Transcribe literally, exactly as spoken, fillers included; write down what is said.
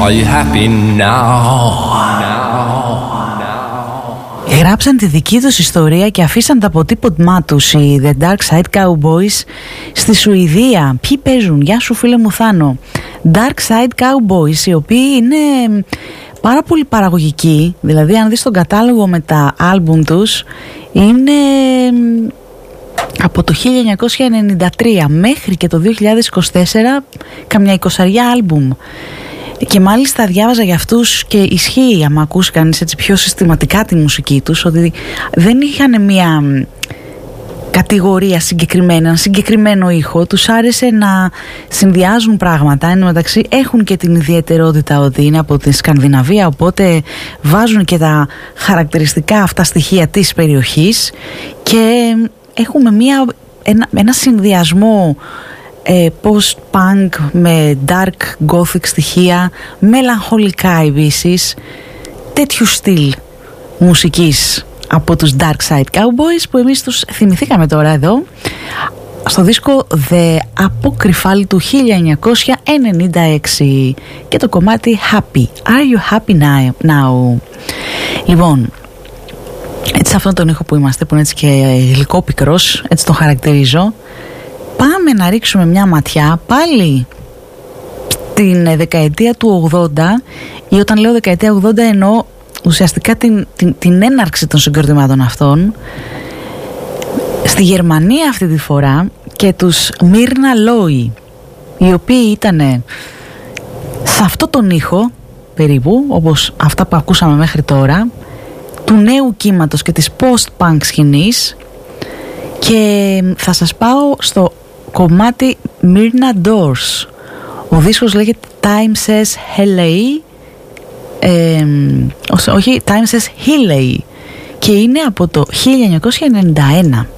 Are you happy now? Γράψαν τη δική τους ιστορία και αφήσαν τα αποτύπωμά τους οι The Dark Side Cowboys στη Σουηδία. Ποιοι παίζουν? Γεια σου φίλε μου Θάνο. Dark Side Cowboys, οι οποίοι είναι πάρα πολύ παραγωγικοί. Δηλαδή αν δεις τον κατάλογο με τα άλμπουμ τους, είναι από το χίλια εννιακόσια ενενήντα τρία μέχρι και το δύο χιλιάδες είκοσι τέσσερα καμιά εικοσαριά άλμπουμ. Και μάλιστα διάβαζα για αυτούς και ισχύει, άμα ακούσει κανείς έτσι πιο συστηματικά τη μουσική τους, ότι δεν είχαν μια κατηγορία συγκεκριμένα, ένα συγκεκριμένο ήχο. Τους άρεσε να συνδυάζουν πράγματα. Εν τω μεταξύ έχουν και την ιδιαιτερότητα ότι είναι από τη Σκανδιναβία, οπότε βάζουν και τα χαρακτηριστικά αυτά στοιχεία της περιοχής και έχουμε μια, ένα, ένα συνδυασμό Ε, post-punk με dark gothic στοιχεία, μελαγχολικά επίσης, τέτοιου στυλ μουσικής από τους Dark Side Cowboys που εμείς τους θυμηθήκαμε τώρα εδώ στο δίσκο The Apocryphal του χίλια εννιακόσια ενενήντα έξι και το κομμάτι Happy. Are you happy now? Λοιπόν, έτσι σε αυτόν τον ήχο που είμαστε, που είναι έτσι και γλυκόπικρος, έτσι τον χαρακτηρίζω, πάμε να ρίξουμε μια ματιά πάλι την δεκαετία του ογδόντα, ή όταν λέω δεκαετία ογδόντα εννοώ ουσιαστικά την, την, την έναρξη των συγκροτημάτων αυτών, στη Γερμανία αυτή τη φορά, και τους Μύρνα Λόι, οι οποίοι ήταν σε αυτό τον ήχο περίπου όπως αυτά που ακούσαμε μέχρι τώρα, του νέου κύματος και της post-punk σκηνής, και θα σας πάω στο κομμάτι Myrna Doors. Ο δίσκος λέγεται Time Says Hello, ε, όχι, Time Says Hello, και είναι από το χίλια εννιακόσια ενενήντα ένα.